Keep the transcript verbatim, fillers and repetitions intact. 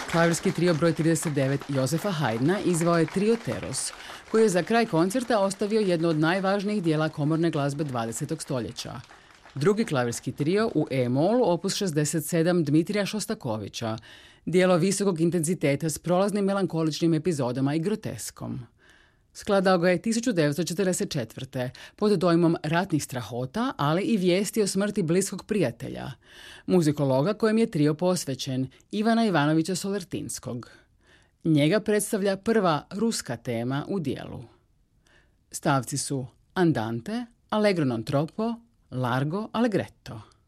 Klavirski trio broj trideset devet Jozefa Haydna izvao je Trio Teros, koji je za kraj koncerta ostavio jedno od najvažnijih dijela komorne glazbe dvadesetog stoljeća. Drugi klavirski trio u E-molu opus šezdeset sedam Dmitrija Šostakovića, dijelo visokog intenziteta s prolaznim melankoličnim epizodama i groteskom. Skladao ga je tisuću devetsto četrdeset četvrte pod dojmom ratnih strahota, ali i vijesti o smrti bliskog prijatelja, muzikologa kojem je trio posvećen, Ivana Ivanovića Solertinskog. Njega predstavlja prva ruska tema u dijelu. Stavci su Andante, Allegro non troppo, Largo allegretto.